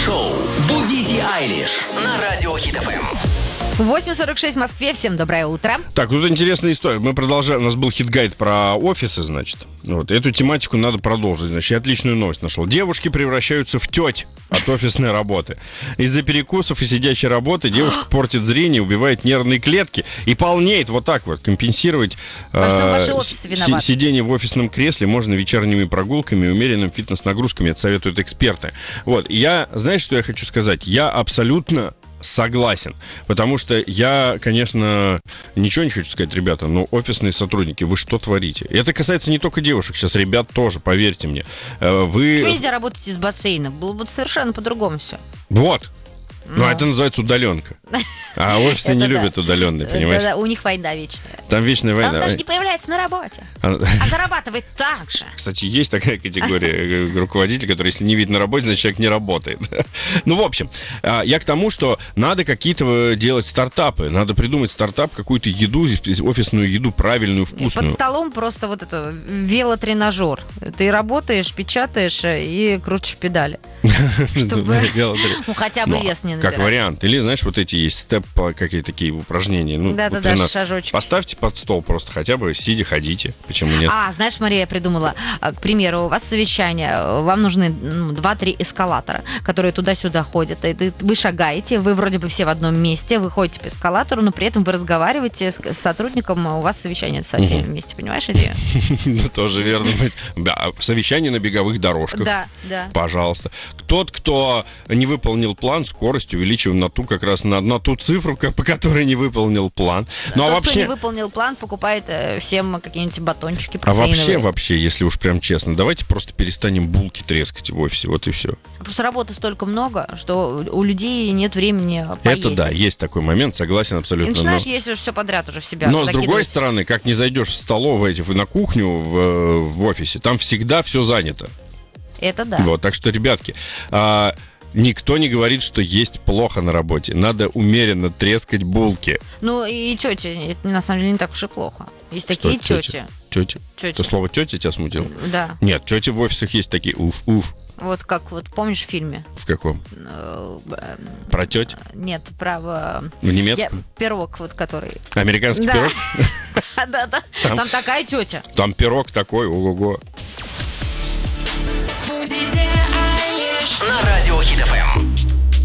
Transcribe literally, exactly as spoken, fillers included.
Шоу «Будите Айлиш» на Радио Хит эф эм. восемь сорок шесть в Москве. Всем доброе утро. Так, тут интересная история. Мы продолжаем. У нас был хит-гайд про офисы, значит. Вот. Эту тематику надо продолжить. Значит, я отличную новость нашел. Девушки превращаются в теть от офисной работы. Из-за перекусов и сидячей работы девушка портит зрение, убивает нервные клетки и полнеет. Вот так вот. Компенсировать Во всем э, ваши офисы си- виноваты. сидение в офисном кресле можно вечерними прогулками и умеренным фитнес-нагрузками. Это советуют эксперты. Вот. И я, знаешь, что я хочу сказать? Я абсолютно согласен, потому что я, конечно, ничего не хочу сказать, ребята, но офисные сотрудники, вы что творите? И это касается не только девушек, сейчас ребят тоже, поверьте мне. Э, Вы... Почему нельзя работать из бассейна? Было бы совершенно по-другому все. Вот. Ну, Ну. это называется удаленка. А офисы не Это да. любят удаленные, понимаешь? Да-да, у них война вечная. Там вечная Он война. даже не появляется на работе, А, а зарабатывает так же. Кстати, есть такая категория э, руководителей, который, если не видно на работе, значит, человек не работает. Ну, в общем, а, я к тому, что надо какие-то делать стартапы. Надо придумать стартап, какую-то еду, офисную еду, правильную, Под вкусную. столом просто вот это велотренажер. Ты работаешь, печатаешь и крутишь педали. Чтобы ну, хотя бы Ну, вес не как набирать. вариант. Или, знаешь, вот эти есть степ, какие-то такие упражнения. Ну, Да-да-да, вот тренаж- шажочки. Поставьте под стол просто, хотя бы сидя, ходите. Почему нет? А, знаешь, Мария, я придумала, а, к примеру, у вас совещание, вам нужны ну, два-три эскалатора, которые туда-сюда ходят. И ты- вы шагаете, вы вроде бы все в одном месте, вы ходите по эскалатору, но при этом вы разговариваете с, с сотрудником, а у вас совещание со всеми вместе, понимаешь идею? Ну, тоже верно. Да, совещание на беговых дорожках. Да, да. Пожалуйста. Тот, кто не выполнил план, скорость увеличиваем на ту, как раз на, на ту цифру, ко- по которой не выполнил план. Ну, а Тот, кто вообще... не выполнил план, покупает э, всем какие-нибудь батончики А вообще, протеиновые. вообще, если уж прям честно, давайте просто перестанем булки трескать в офисе, вот и все. Просто работы столько много, что у людей нет времени поесть. Это да, есть такой момент, согласен И абсолютно. начинаешь но- есть уже все подряд уже в себя Но, с другой закидывать. стороны, как не зайдешь в столовую, эти, в- на кухню в, в офисе, там всегда все занято. Это да. Вот, так что, ребятки, а, никто не говорит, что есть плохо на работе. Надо умеренно трескать булки. Ну и тети, это на самом деле не так уж и плохо. Есть Что такие это, тети. Тети. Тети. Это слово тетя тебя смутило? Да. Нет, тети в офисах есть такие. Уф, уф. Вот как вот помнишь в фильме? В каком? Э, э, Про теть? Нет, право. В немецком? Пирог, вот который. Американский Да. пирог? Да, да. Там такая тетя. Там пирог такой, ого-го.